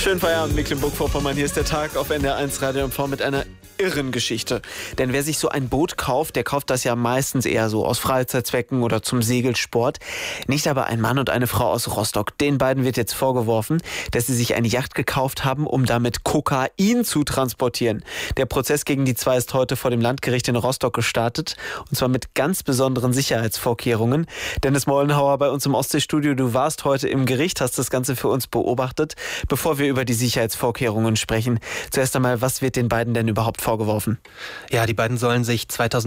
Schönen Feierabend, Mecklenburg-Vorpommern. Hier ist der Tag auf NDR1 Radio MV mit einer irren Geschichte. Denn wer sich so ein Boot kauft, der kauft das ja meistens eher so aus Freizeitzwecken oder zum Segelsport. Nicht aber ein Mann und eine Frau aus Rostock. Den beiden wird jetzt vorgeworfen, dass sie sich eine Yacht gekauft haben, um damit Kokain zu transportieren. Der Prozess gegen die zwei ist heute vor dem Landgericht in Rostock gestartet. Und zwar mit ganz besonderen Sicherheitsvorkehrungen. Dennis Mollenhauer bei uns im Ostseestudio. Du warst heute im Gericht, hast das Ganze für uns beobachtet. Bevor wir über die Sicherheitsvorkehrungen sprechen, zuerst einmal, was wird den beiden denn überhaupt vorgeworfen? Ja, die beiden sollen sich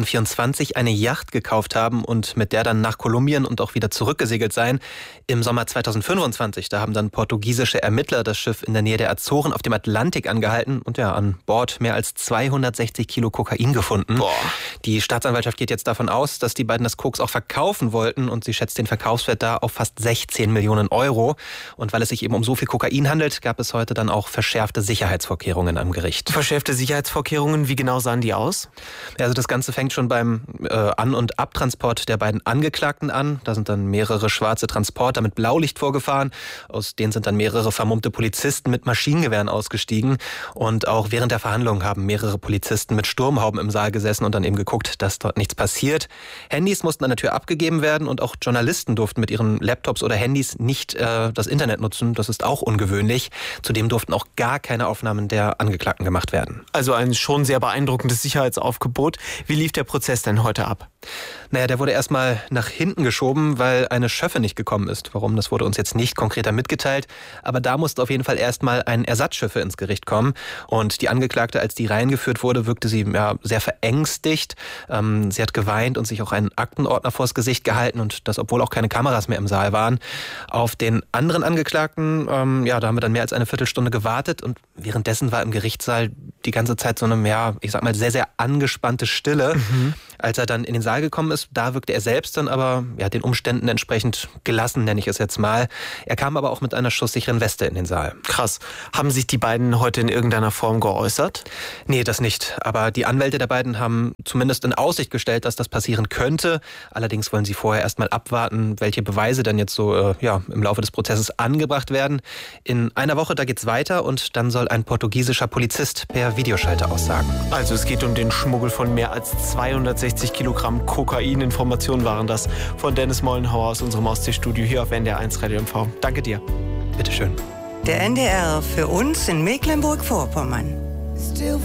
2024 eine Yacht gekauft haben und mit der dann nach Kolumbien und auch wieder zurückgesegelt sein. Im Sommer 2025, da haben dann portugiesische Ermittler das Schiff in der Nähe der Azoren auf dem Atlantik angehalten und ja, an Bord mehr als 260 Kilo Kokain gefunden. Boah. Die Staatsanwaltschaft geht jetzt davon aus, dass die beiden das Koks auch verkaufen wollten und sie schätzt den Verkaufswert da auf fast 16 Millionen Euro. Und weil es sich eben um so viel Kokain handelt, gab es heute dann auch verschärfte Sicherheitsvorkehrungen am Gericht. Verschärfte Sicherheitsvorkehrungen, wie genau sahen die aus? Also das Ganze fängt schon beim An- und Abtransport der beiden Angeklagten an. Da sind dann mehrere schwarze Transporter mit Blaulicht vorgefahren. Aus denen sind dann mehrere vermummte Polizisten mit Maschinengewehren ausgestiegen. Und auch während der Verhandlung haben mehrere Polizisten mit Sturmhauben im Saal gesessen und dann eben geguckt, dass dort nichts passiert. Handys mussten an der Tür abgegeben werden und auch Journalisten durften mit ihren Laptops oder Handys nicht das Internet nutzen. Das ist auch ungewöhnlich. Zudem durften auch gar keine Aufnahmen der Angeklagten gemacht werden. Also ein schon sehr beeindruckendes Sicherheitsaufgebot. Wie lief der Prozess denn heute ab? Naja, der wurde erstmal nach hinten geschoben, weil eine Schöffe nicht gekommen ist. Warum, das wurde uns jetzt nicht konkreter mitgeteilt. Aber da musste auf jeden Fall erstmal ein Ersatzschiffe ins Gericht kommen. Und die Angeklagte, als die reingeführt wurde, wirkte sie sehr verängstigt. Sie hat geweint und sich auch einen Aktenordner vors Gesicht gehalten. Und das, obwohl auch keine Kameras mehr im Saal waren. Auf den anderen Angeklagten, da haben wir dann mehr als eine Viertelstunde gewartet. Und währenddessen war im Gerichtssaal die ganze Zeit so eine, sehr, sehr angespannte Stille. Als er dann in den Saal gekommen ist, da wirkte er selbst dann aber den Umständen entsprechend gelassen, nenne ich es jetzt mal. Er kam aber auch mit einer schusssicheren Weste in den Saal. Krass. Haben sich die beiden heute in irgendeiner Form geäußert? Nee, das nicht. Aber die Anwälte der beiden haben zumindest in Aussicht gestellt, dass das passieren könnte. Allerdings wollen sie vorher erstmal abwarten, welche Beweise dann jetzt so im Laufe des Prozesses angebracht werden. In einer Woche, da geht's weiter und dann soll ein portugiesischer Polizist per Videoschalter aussagen. Also es geht um den Schmuggel von mehr als 260 Kilogramm Kokain. Informationen waren das von Dennis Mollenhauer aus unserem Ostseestudio hier auf NDR1 Radio MV. Danke dir. Bitteschön. Der NDR für uns in Mecklenburg-Vorpommern.